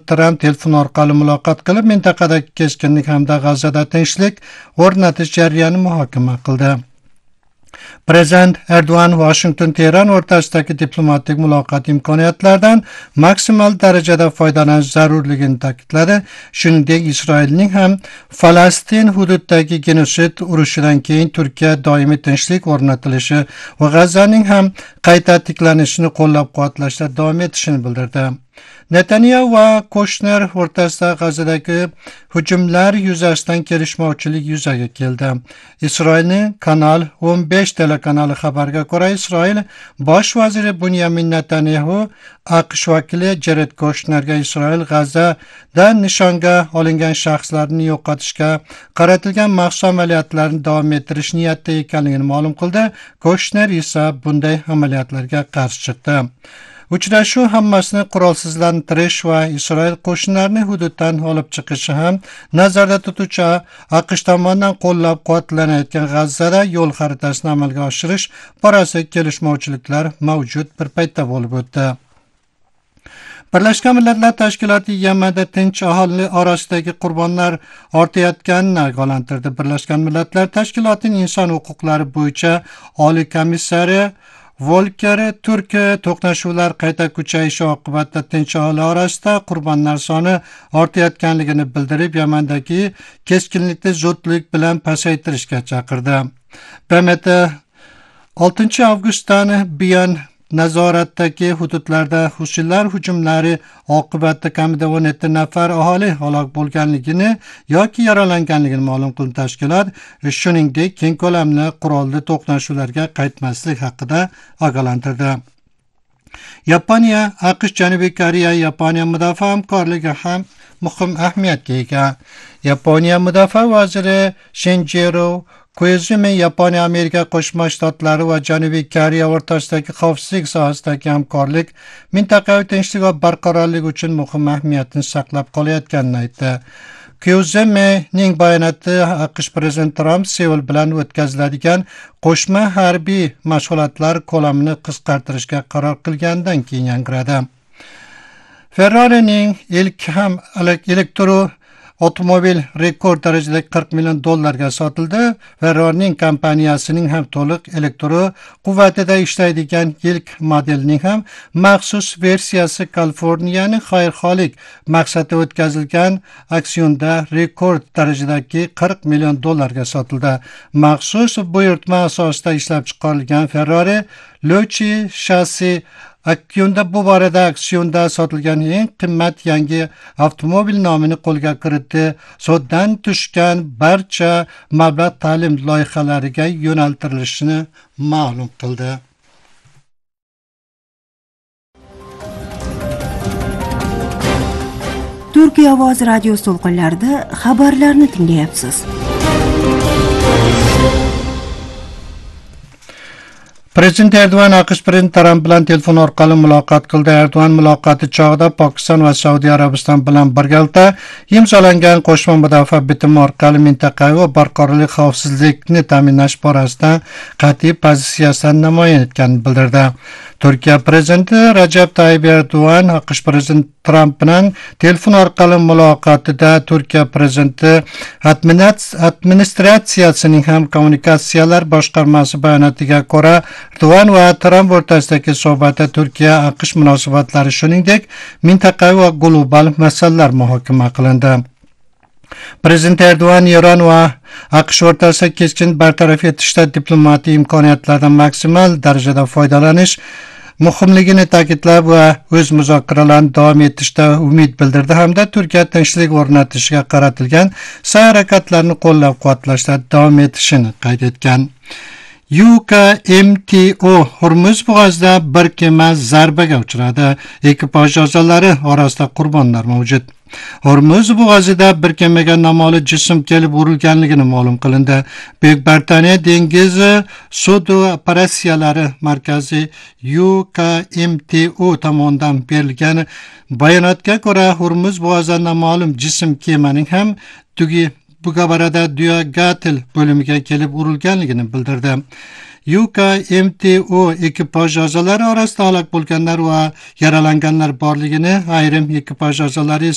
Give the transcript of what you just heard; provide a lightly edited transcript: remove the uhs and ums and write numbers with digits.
Tramp telefon orqali muloqot qilib, mintaqadagi keskinlik hamda G'azada tinchlik o'rnatish jarayonini muhokama qildi. Prezident Erdo'g'an Washington-Teheran o'rtasidagi diplomatik muloqot imkoniyatlaridan maksimal darajada foydalanish zarurligini ta'kidladi. Shuningdek, Isroilning ham Falastin hududidagi genosid urushidan keyin Turkiya doimiy tinchlik o'rnatilishi va G'azaning ham qayta tiklanishini qo'llab-quvvatlashda davom etishini bildirdi. Netanyahu va Kushner o'rtasida G'azadagi hujumlar yuzasidan kelishmovchilik yuzaga keldi. Isroilning Kanal 15 telekanali xabariga ko'ra, Isroil bosh vaziri Benyamin Netanyahu AQSh vakili Jared Kushnerga Isroil G'azada nishonga olingan shaxslarni yo'qotishga qaratilgan maxsus amaliyotlarni davom ettirish niyatida ekanligini ma'lum qildi. Kushner esa bunday amaliyotlarga qarshi chiqdi. Uchrashuv hammasini qurolsizlantirish va Isroil qo'shinlarini hududdan olib chiqishi ham nazarda tutuvchi AQSh tomonidan qo'llab-quvvatlanayotgan G'azada yo'l xaritasini amalga oshirish borasida kelishmovchiliklar mavjud bir paytda bo'lib o'tdi. Birlashgan Millatlar Tashkiloti Yamanda tinch aholi orasidagi qurbonlar ortayotganini ogohlantirdi. Birlashgan Millatlar Tashkilotining inson huquqlari bo'yicha oliy komissari Volker Turk to'qnashuvlar qayta kuchayishi oqibatida tinch aholi orasida qurbonlar soni ortayotganligini bildirib, Yamandagi keskinlikni zudlik bilan pasaytirishga chaqirdi. BMT 6 avgustdan buyon nazoratdagi hududlarda Husiylar hujumlari oqibatida kamida 17 nafar aholi halok bo'lganligini yoki yaralanganligini ma'lum qildi. Tashkilot shuningdek keng ko'lamli qurolli to'qnashuvlarga qaytmaslik haqida ogohlantirdi. Yaponiya, AQSh, Janubiy Koreya, Yaponiya mudofaa hamkorligi ham muhim ahamiyatga ega. Yaponiya mudofaa vaziri Shinjiro Koizumi Yaponiya, Amerika Qo'shma Shtatlari va Janubiy Koreya o'rtasidagi xavfsizlik sohasidagi hamkorlik mintaqaviy tinchlik va barqarorlik uchun muhim ahamiyatni saqlab qolayotganini aytdi. Koizumining bayonoti AQSh prezidenti Trump Seul bilan o'tkaziladigan qo'shma harbiy mashg'ulotlar ko'lamini qisqartirishga qaror qilganidan keyin yangradi. Ferrari'ning ilk ham elektro avtomobil rekord darajada $40 million sotildi. Ferrari'ning kompaniyasining ham to'liq elektro quvvatida ishlaydigan ilk modelining ham maxsus versiyasi Kaliforniyaning xayrixohlik maqsadida o'tkazilgan aksionda rekord darajadagi $40 million sotildi. Maxsus buyurtma asosida ishlab chiqarilgan Ferrari Lochi shassi Aksionda bu borada aksionda sotilgan eng qimmat yangi avtomobil nomini qo'lga kiritdi. Suddan tushgan barcha mablag' ta'lim loyihalariga yo'naltirilishini ma'lum qildi. Turkiya ovoz radio to'lqinlarida xabarlarni tinglayapsiz. Prezident Erdo'g'an AQSh prezidenti Tramp bilan telefon orqali muloqot qildi. Erdo'g'an muloqoti chog'ida Pokiston va Saudiya Arabiston bilan birgalikda imzolangan qo'shma mudofaa bitimi orqali mintaqaviy va barqarorlik xavfsizlikni ta'minlash borasida qat'iy pozitsiyasini namoyon etganini bildirdi. Turkiya prezidenti Rajab Tayyip Erdo'g'an AQSh prezidenti Tramp bilan telefon orqali muloqotida Turkiya prezidenti administratsiyasining ham kommunikatsiyalar boshqarmasi bayonotiga ko'ra Erdo'g'an va Tramp o'rtasidagi suhbatda Turkiya AQSh munosabatlari shuningdek mintaqaviy va global masalalar muhokama qilindi. Prezident Erdo'g'an Eron va AQSh o'rtasida keskin bartaraf etishda diplomatik imkoniyatlardan maksimal darajada foydalanish muhimligini ta'kidlab va o'z muzokaralarni davom etishda umid bildirdi hamda Turkiya tinchlik o'rnatishga qaratilgan sa'y-harakatlarni qo'llab-quvvatlashda davom etishini qayd etgan. UKMTO Hormuz bo'g'ozida bir kema zarbaga uchradi. Ekipaj a'zolari orasida qurbonlar mavjud. Hormuz bo'g'ozida bir kemaga noma'lum jism kelib urilganligini ma'lum qilindi. Buyuk Britaniya dengizi sud operatsiyalari markazi UKMTO tomonidan berilgan bayonotga ko'ra Hormuz bo'g'ozida noma'lum jism kemaning ham Bugabarada dvigatelь bo'limiga kelib urilganligini bildirdi. UKMTO ekipaj a'zolari orasida halok bo'lganlar va yaralanganlar borligini, ayrim ekipaj a'zolari